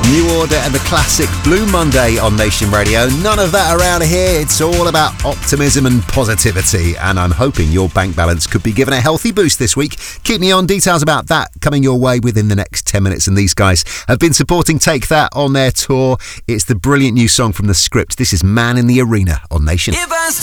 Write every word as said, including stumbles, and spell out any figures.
New Order and the classic Blue Monday on Nation Radio. None of that around here. It's all about optimism and positivity. And I'm hoping your bank balance could be given a healthy boost this week. Keep me on. Details about that coming your way within the next ten minutes. And these guys have been supporting Take That on their tour. It's the brilliant new song from The Script. This is Man in the Arena on Nation.